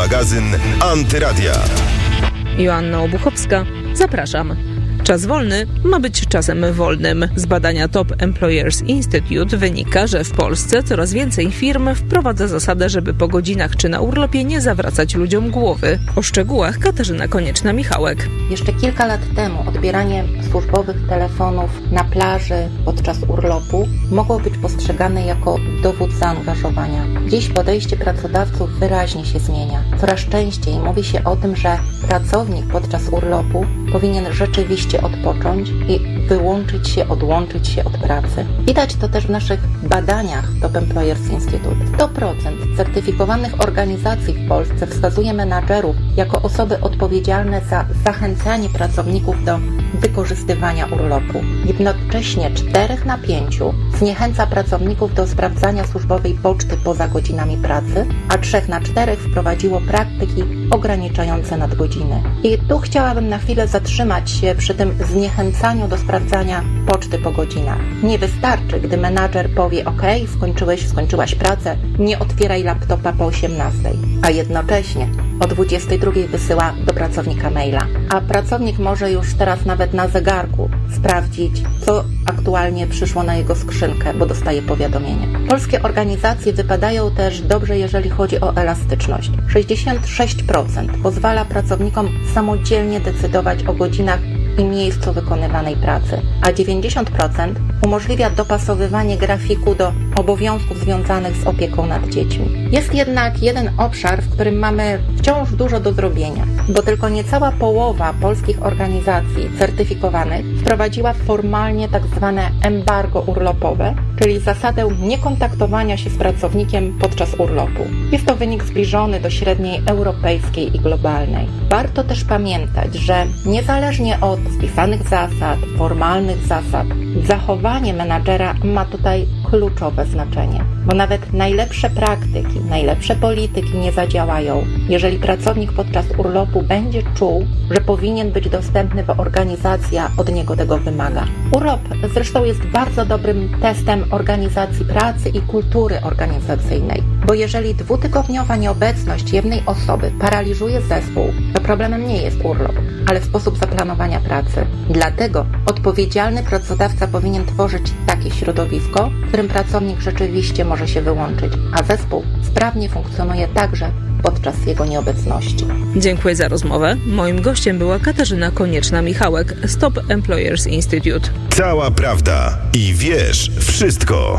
Magazyn Antyradia. Joanna Obuchowska, zapraszam. Czas wolny ma być czasem wolnym. Z badania Top Employers Institute wynika, że w Polsce coraz więcej firm wprowadza zasadę, żeby po godzinach czy na urlopie nie zawracać ludziom głowy. O szczegółach Katarzyna Konieczna-Michałek. Jeszcze kilka lat temu odbieranie służbowych telefonów na plaży podczas urlopu mogło być postrzegane jako dowód zaangażowania. Dziś podejście pracodawców wyraźnie się zmienia. Coraz częściej mówi się o tym, że pracownik podczas urlopu powinien rzeczywiście odpocząć i odłączyć się od pracy. Widać to też w naszych badaniach Top Employers Institute. 100% certyfikowanych organizacji w Polsce wskazuje menadżerów jako osoby odpowiedzialne za zachęcanie pracowników do wykorzystywania urlopu. Jednocześnie 4 na 5 zniechęca pracowników do sprawdzania służbowej poczty poza godzinami pracy, a 3 na 4 wprowadziło praktyki ograniczające nadgodziny. I tu chciałabym na chwilę zatrzymać się przy tym zniechęcaniu do sprawdzania poczty po godzinach. Nie wystarczy, gdy menadżer powie: OK, skończyłaś pracę, nie otwieraj laptopa po 18, a jednocześnie o 22 wysyła do pracownika maila. A pracownik może już teraz nawet na zegarku sprawdzić, co aktualnie przyszło na jego skrzynkę, bo dostaje powiadomienie. Polskie organizacje wypadają też dobrze, jeżeli chodzi o elastyczność. 66% pozwala pracownikom samodzielnie decydować o godzinach i miejscu wykonywanej pracy, a 90% umożliwia dopasowywanie grafiku do obowiązków związanych z opieką nad dziećmi. Jest jednak jeden obszar, w którym mamy wciąż dużo do zrobienia, bo tylko niecała połowa polskich organizacji certyfikowanych wprowadziła formalnie tzw. embargo urlopowe, czyli zasadę niekontaktowania się z pracownikiem podczas urlopu. Jest to wynik zbliżony do średniej europejskiej i globalnej. Warto też pamiętać, że niezależnie od spisanych zasad, formalnych zasad, zachowanie menadżera ma tutaj kluczowe znaczenie, bo nawet najlepsze praktyki, najlepsze polityki nie zadziałają, jeżeli pracownik podczas urlopu będzie czuł, że powinien być dostępny, bo organizacja od niego tego wymaga. Urlop zresztą jest bardzo dobrym testem organizacji pracy i kultury organizacyjnej, bo jeżeli 2-tygodniowa nieobecność jednej osoby paraliżuje zespół, to problemem nie jest urlop, ale sposób zaplanowania pracy. Dlatego odpowiedzialny pracodawca powinien tworzyć takie środowisko, w którym pracownik rzeczywiście może się wyłączyć, a zespół sprawnie funkcjonuje także podczas jego nieobecności. Dziękuję za rozmowę. Moim gościem była Katarzyna Konieczna-Michałek z Top Employers Institute. Cała prawda i wiesz wszystko.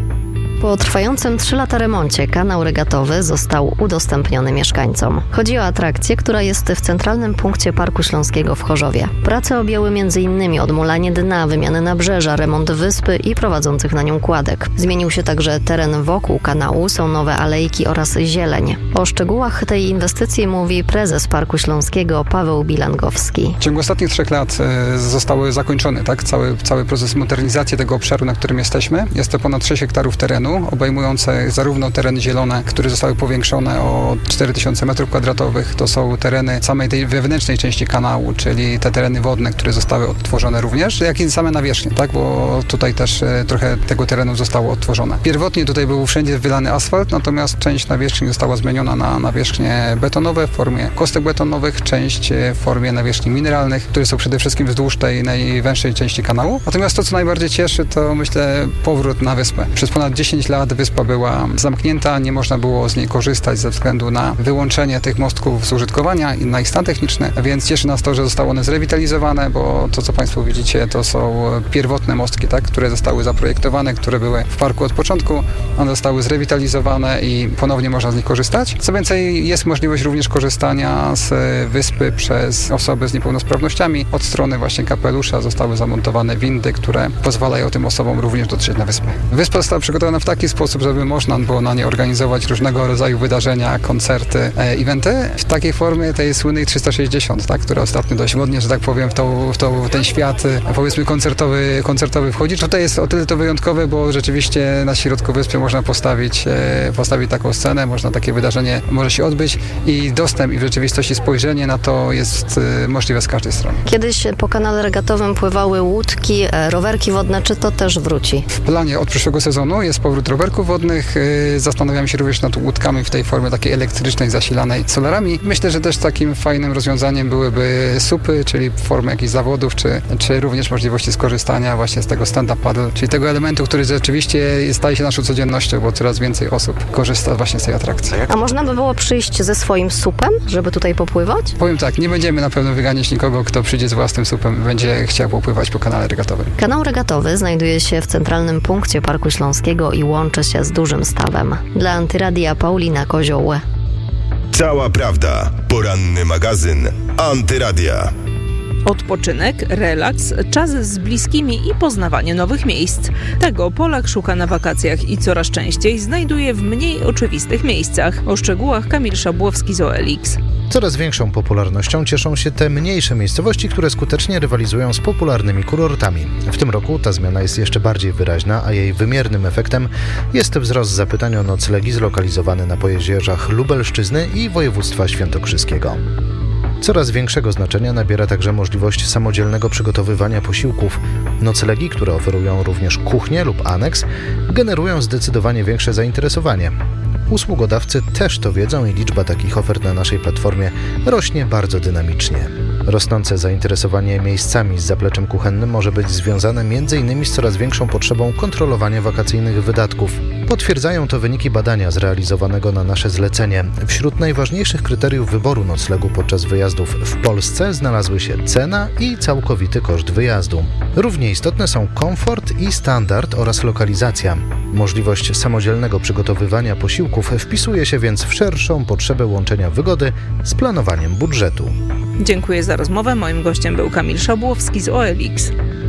Po trwającym 3 lata remoncie kanał regatowy został udostępniony mieszkańcom. Chodzi o atrakcję, która jest w centralnym punkcie Parku Śląskiego w Chorzowie. Prace objęły m.in. odmulanie dna, wymianę nabrzeża, remont wyspy i prowadzących na nią kładek. Zmienił się także teren wokół kanału, są nowe alejki oraz zieleń. O szczegółach tej inwestycji mówi prezes Parku Śląskiego Paweł Bilangowski. W ciągu ostatnich 3 lat zostały zakończone cały proces modernizacji tego obszaru, na którym jesteśmy. Jest to ponad 6 hektarów terenu, obejmujące zarówno tereny zielone, które zostały powiększone o 4000 m2, to są tereny samej tej wewnętrznej części kanału, czyli te tereny wodne, które zostały odtworzone również, jak i same nawierzchnie, tak, bo tutaj też trochę tego terenu zostało odtworzone. Pierwotnie tutaj był wszędzie wylany asfalt, natomiast część nawierzchni została zmieniona na nawierzchnie betonowe w formie kostek betonowych, część w formie nawierzchni mineralnych, które są przede wszystkim wzdłuż tej najwęższej części kanału. Natomiast to, co najbardziej cieszy, to myślę powrót na wyspę. Przez ponad 10 lat wyspa była zamknięta, nie można było z niej korzystać ze względu na wyłączenie tych mostków z użytkowania i na ich stan techniczny, więc cieszy nas to, że zostały one zrewitalizowane, bo to, co Państwo widzicie, to są pierwotne mostki, tak, które zostały zaprojektowane, które były w parku od początku, one zostały zrewitalizowane i ponownie można z nich korzystać. Co więcej, jest możliwość również korzystania z wyspy przez osoby z niepełnosprawnościami. Od strony właśnie kapelusza zostały zamontowane windy, które pozwalają tym osobom również dotrzeć na wyspę. Wyspa została przygotowana w taki sposób, żeby można było na nie organizować różnego rodzaju wydarzenia, koncerty, eventy w takiej formie tej słynnej 360, tak, która ostatnio dość modnie, że tak powiem, w ten świat powiedzmy koncertowy wchodzi. Tutaj jest o tyle to wyjątkowe, bo rzeczywiście na środku wyspy można postawić taką scenę, można takie wydarzenie może się odbyć i dostęp i w rzeczywistości spojrzenie na to jest możliwe z każdej strony. Kiedyś po kanale regatowym pływały łódki, rowerki wodne, czy to też wróci? W planie od przyszłego sezonu jest powrót rowerków wodnych. Zastanawiamy się również nad łódkami w tej formie takiej elektrycznej, zasilanej solarami. Myślę, że też takim fajnym rozwiązaniem byłyby supy, czyli formy jakichś zawodów, czy również możliwości skorzystania właśnie z tego stand-up paddle, czyli tego elementu, który rzeczywiście staje się naszą codziennością, bo coraz więcej osób korzysta właśnie z tej atrakcji. A można by było przyjść ze swoim supem, żeby tutaj popływać? Powiem tak, nie będziemy na pewno wyganiać nikogo, kto przyjdzie z własnym supem i będzie chciał popływać po kanale regatowym. Kanał regatowy znajduje się w centralnym punkcie Parku Śląskiego i łączy się z dużym stawem. Dla Antyradia Paulina Kozioł. Cała prawda. Poranny magazyn Antyradia. Odpoczynek, relaks, czas z bliskimi i poznawanie nowych miejsc. Tego Polak szuka na wakacjach i coraz częściej znajduje w mniej oczywistych miejscach. O szczegółach Kamil Szabłowski z OLX. Coraz większą popularnością cieszą się te mniejsze miejscowości, które skutecznie rywalizują z popularnymi kurortami. W tym roku ta zmiana jest jeszcze bardziej wyraźna, a jej wymiernym efektem jest wzrost zapytań o noclegi zlokalizowane na pojezierzach Lubelszczyzny i województwa świętokrzyskiego. Coraz większego znaczenia nabiera także możliwość samodzielnego przygotowywania posiłków. Noclegi, które oferują również kuchnię lub aneks, generują zdecydowanie większe zainteresowanie. Usługodawcy też to wiedzą i liczba takich ofert na naszej platformie rośnie bardzo dynamicznie. Rosnące zainteresowanie miejscami z zapleczem kuchennym może być związane m.in. z coraz większą potrzebą kontrolowania wakacyjnych wydatków. Potwierdzają to wyniki badania zrealizowanego na nasze zlecenie. Wśród najważniejszych kryteriów wyboru noclegu podczas wyjazdów w Polsce znalazły się cena i całkowity koszt wyjazdu. Równie istotne są komfort i standard oraz lokalizacja. Możliwość samodzielnego przygotowywania posiłków wpisuje się więc w szerszą potrzebę łączenia wygody z planowaniem budżetu. Dziękuję za rozmowę. Moim gościem był Kamil Szabłowski z OLX.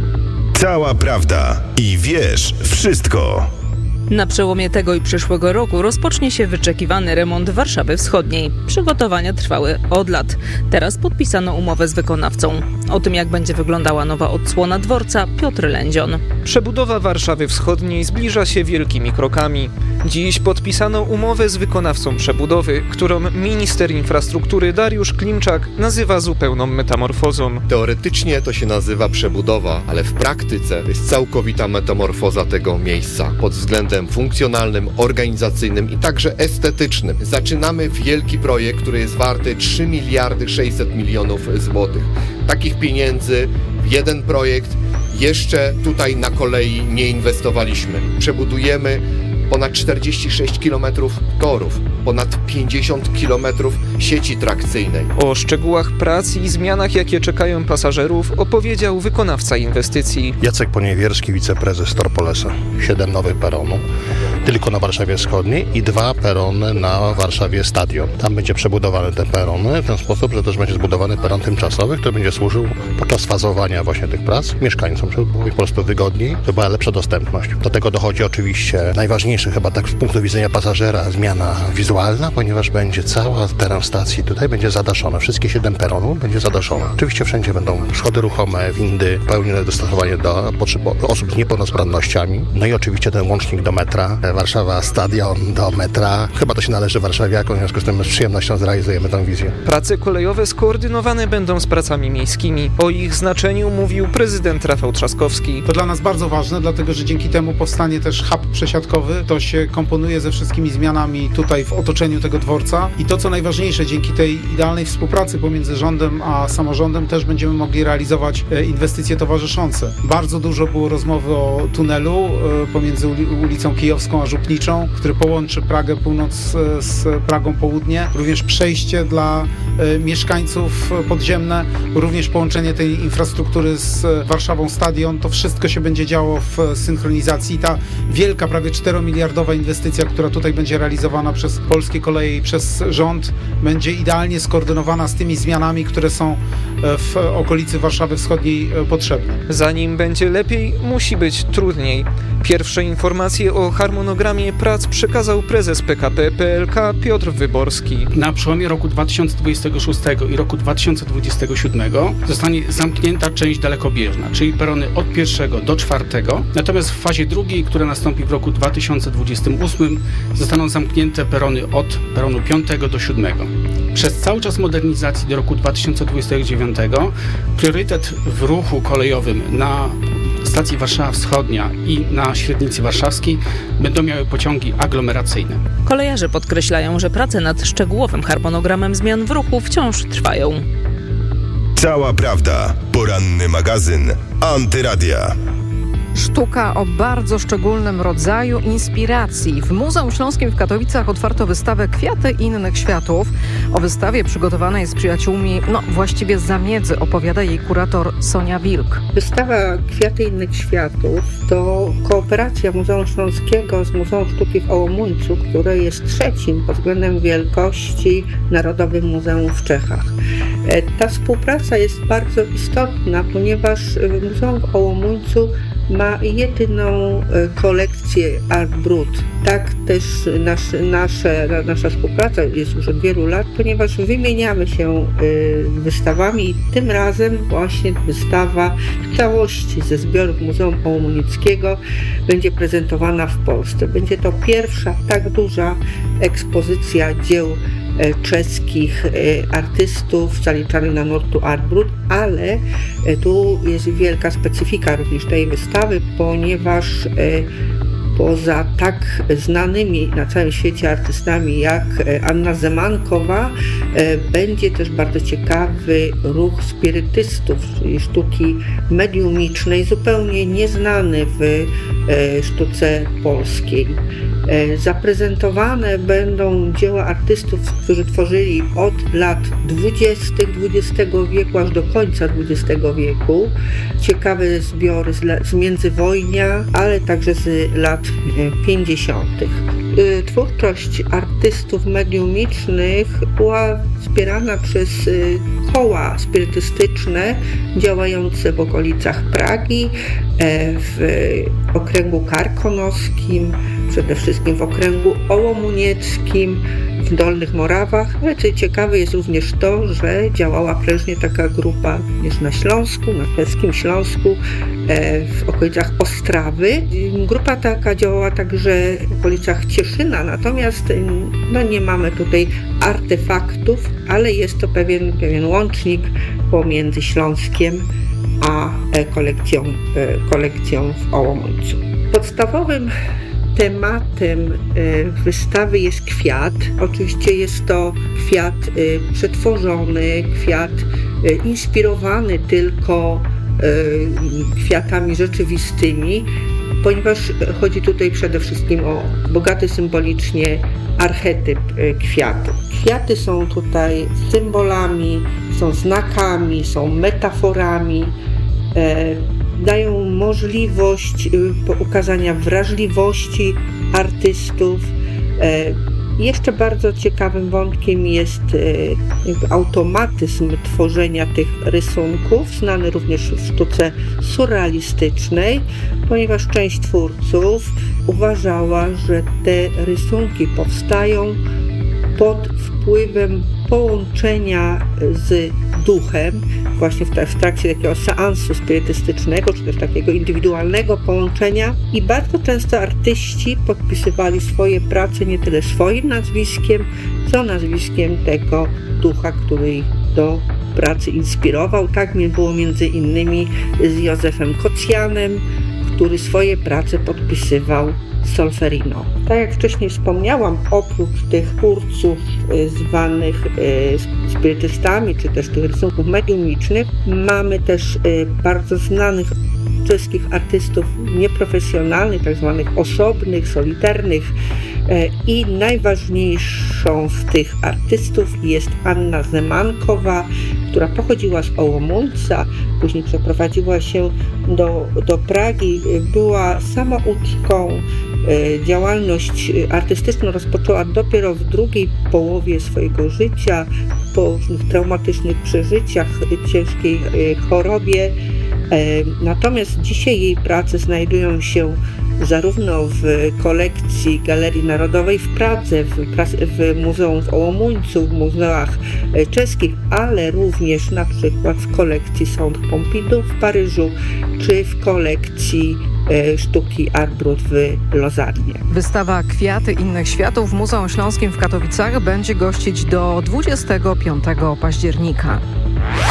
Cała prawda i wiesz wszystko. Na przełomie tego i przyszłego roku rozpocznie się wyczekiwany remont Warszawy Wschodniej. Przygotowania trwały od lat. Teraz podpisano umowę z wykonawcą. O tym, jak będzie wyglądała nowa odsłona dworca, Piotr Lędzion. Przebudowa Warszawy Wschodniej zbliża się wielkimi krokami. Dziś podpisano umowę z wykonawcą przebudowy, którą minister infrastruktury Dariusz Klimczak nazywa zupełną metamorfozą. Teoretycznie to się nazywa przebudowa, ale w praktyce jest całkowita metamorfoza tego miejsca pod względem funkcjonalnym, organizacyjnym i także estetycznym. Zaczynamy wielki projekt, który jest warty 3 miliardy 600 milionów złotych. Takich pieniędzy w jeden projekt jeszcze tutaj na kolei nie inwestowaliśmy. Przebudujemy ponad 46 km torów, ponad 50 km sieci trakcyjnej. O szczegółach prac i zmianach, jakie czekają pasażerów, opowiedział wykonawca inwestycji. Jacek Poniewierski, wiceprezes Torpolesa. 7 nowych peronów, tylko na Warszawie Wschodniej i 2 perony na Warszawie Stadion. Tam będzie przebudowane te perony w ten sposób, że też będzie zbudowany peron tymczasowy, który będzie służył podczas fazowania właśnie tych prac mieszkańcom, żeby było po prostu wygodniej, żeby była lepsza dostępność. Do tego dochodzi oczywiście najważniejsze chyba tak z punktu widzenia pasażera zmiana wizualna, ponieważ będzie cała teren stacji tutaj będzie zadaszony. Wszystkie 7 peronów będzie zadaszone. Oczywiście wszędzie będą schody ruchome, windy, pełne dostosowanie do potrzeb osób z niepełnosprawnościami. No i oczywiście ten łącznik do metra, Warszawa Stadion do metra. Chyba to się należy warszawiakom, w związku z tym z przyjemnością zrealizujemy tę wizję. Prace kolejowe skoordynowane będą z pracami miejskimi. O ich znaczeniu mówił prezydent Rafał Trzaskowski. To dla nas bardzo ważne, dlatego że dzięki temu powstanie też hub przesiadkowy. To się komponuje ze wszystkimi zmianami tutaj w otoczeniu tego dworca i to, co najważniejsze, dzięki tej idealnej współpracy pomiędzy rządem a samorządem też będziemy mogli realizować inwestycje towarzyszące. Bardzo dużo było rozmowy o tunelu pomiędzy ulicą Kijowską a Żupniczą, który połączy Pragę Północ z Pragą Południe. Również przejście dla mieszkańców podziemne, również połączenie tej infrastruktury z Warszawą Stadion. To wszystko się będzie działo w synchronizacji. Ta wielka, prawie 4-miliardowa inwestycja, która tutaj będzie realizowana przez Polskie Koleje i przez rząd, będzie idealnie skoordynowana z tymi zmianami, które są w okolicy Warszawy Wschodniej potrzebne. Zanim będzie lepiej, musi być trudniej. Pierwsze informacje o harmonogramie prac przekazał prezes PKP PLK Piotr Wyborski. Na przełomie roku 2026 i roku 2027 zostanie zamknięta część dalekobieżna, czyli perony od 1 do 4, natomiast w fazie drugiej, która nastąpi w roku 2028, zostaną zamknięte perony od peronu 5 do 7. Przez cały czas modernizacji do roku 2029 priorytet w ruchu kolejowym na stacji Warszawa Wschodnia i na średnicy warszawskiej będą miały pociągi aglomeracyjne. Kolejarze podkreślają, że prace nad szczegółowym harmonogramem zmian w ruchu wciąż trwają. Cała prawda. Poranny magazyn Antyradia. Sztuka o bardzo szczególnym rodzaju inspiracji. W Muzeum Śląskim w Katowicach otwarto wystawę Kwiaty innych światów. O wystawie przygotowanej z przyjaciółmi, właściwie z zamiedzy, opowiada jej kurator Sonia Wilk. Wystawa Kwiaty innych światów to kooperacja Muzeum Śląskiego z Muzeum Sztuki w Ołomuńcu, które jest trzecim pod względem wielkości Narodowym Muzeum w Czechach. Ta współpraca jest bardzo istotna, ponieważ Muzeum w Ołomuńcu ma jedyną kolekcję Art Brut. Tak też nasza współpraca jest już od wielu lat, ponieważ wymieniamy się wystawami i tym razem właśnie wystawa w całości ze zbiorów Muzeum Ołomunickiego będzie prezentowana w Polsce. Będzie to pierwsza tak duża ekspozycja dzieł czeskich artystów zaliczanych na nurtu Art Brut, ale tu jest wielka specyfika również tej wystawy, ponieważ poza tak znanymi na całym świecie artystami jak Anna Zemankowa, będzie też bardzo ciekawy ruch spirytystów, czyli sztuki mediumicznej, zupełnie nieznany w sztuce polskiej. Zaprezentowane będą dzieła artystów, którzy tworzyli od lat 20. XX wieku aż do końca XX wieku. Ciekawe zbiory z międzywojnia, ale także z lat 50. Twórczość artystów mediumicznych była wspierana przez koła spirytystyczne działające w okolicach Pragi, w okręgu karkonoskim, przede wszystkim w okręgu ołomunieckim, w Dolnych Morawach, ale co ciekawe jest również to, że działała prężnie taka grupa również na Śląsku, na czeskim Śląsku, w okolicach Ostrawy. Grupa taka działała także w okolicach Cieszyna, natomiast nie mamy tutaj artefaktów, ale jest to pewien łącznik pomiędzy Śląskiem a kolekcją w Ołomuńcu. Podstawowym tematem wystawy jest kwiat. Oczywiście jest to kwiat przetworzony, kwiat inspirowany tylko kwiatami rzeczywistymi, ponieważ chodzi tutaj przede wszystkim o bogaty symbolicznie archetyp kwiatu. Kwiaty są tutaj symbolami, są znakami, są metaforami, dają możliwość ukazania wrażliwości artystów. Jeszcze bardzo ciekawym wątkiem jest automatyzm tworzenia tych rysunków, znany również w sztuce surrealistycznej, ponieważ część twórców uważała, że te rysunki powstają pod wpływem połączenia z duchem, właśnie w trakcie takiego seansu spirytystycznego, czy też takiego indywidualnego połączenia, i bardzo często artyści podpisywali swoje prace nie tyle swoim nazwiskiem, co nazwiskiem tego ducha, który ich do pracy inspirował. Tak było między innymi z Józefem Kocjanem, który swoje prace podpisywał Solferino. Tak jak wcześniej wspomniałam, oprócz tych twórców zwanych spirytystami, czy też tych rysunków mediumicznych, mamy też bardzo znanych czeskich artystów nieprofesjonalnych, tak zwanych osobnych, solitarnych, i najważniejszą z tych artystów jest Anna Zemankowa, która pochodziła z Ołomuńca, później przeprowadziła się do Pragi, była samouczką. Działalność artystyczną rozpoczęła dopiero w drugiej połowie swojego życia, po traumatycznych przeżyciach, ciężkiej chorobie. Natomiast dzisiaj jej prace znajdują się zarówno w kolekcji Galerii Narodowej w Pradze, w Muzeum w Ołomuńcu, w muzeach czeskich, ale również na przykład w kolekcji Centre Pompidou w Paryżu, czy w kolekcji sztuki Art Brut w Lozarnie. Wystawa Kwiaty innych światów w Muzeum Śląskim w Katowicach będzie gościć do 25 października.